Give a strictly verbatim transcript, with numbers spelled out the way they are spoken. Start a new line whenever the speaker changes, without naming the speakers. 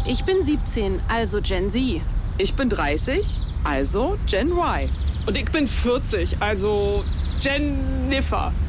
Ich bin siebzehn, also Gen Z.
Ich bin dreißig, also Gen Y.
Und ich bin vierzig, also Jennifer.